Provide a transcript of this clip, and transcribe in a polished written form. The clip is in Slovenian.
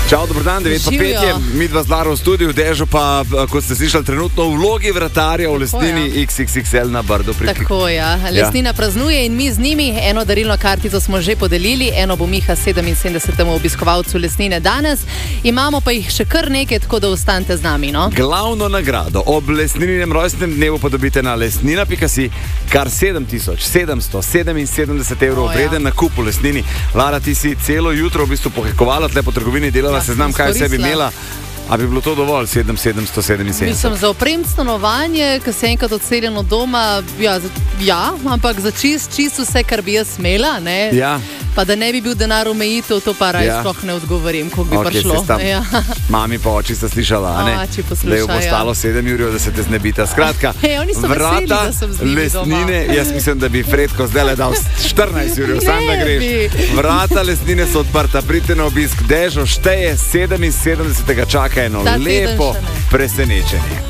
Čau, dober dan, 9:05 je, midva z Laro v studiu, Dežo pa, kot ste slišali, trenutno v vlogi vratarja v Lesnini XXXL na Brdo pri Krki. Tako, ja. Lesnina praznuje in mi z njimi. Eno darilno kartico smo že podelili, eno bo Miha 77. obiskovalcu Lesnine danes. Imamo pa jih še kar nekaj, tako da ostanite z nami, no? Glavno nagrado ob Lesnininem rojstnem dnevu pa dobite na lesnina.si, kar 7777 evrov vreden nakup v Lesnini. Lara, ti si celo jutro v bistvu pohekovala tle po trgovini, delala seznam, kaj vse bi imela. A bi bilo to dovolj, 7777? Mislim, za oprem stanovanje, ko se enkrat odseljen od doma, ja, ampak za čist vse, kar bi jaz smela, ne? Ja. Pa da ne bi bil denar omejitev, to pa raj sploh ne odgovorim, koliko bi prišlo. Ja. Mami pa oči sta slišala, a ne? Oči poslušajo. Da jo bo stalo 7 ur, da se te znebita. Skratka, oni so veseli, da sem z njimi Lesnine, doma. Jaz mislim, da bi Fredko zdaj dal 14 ur, sam da greš. Vrata Lesnine so odprta, pridite na obisk. Dežo šteje 77. čaka eno lepo presenečenje.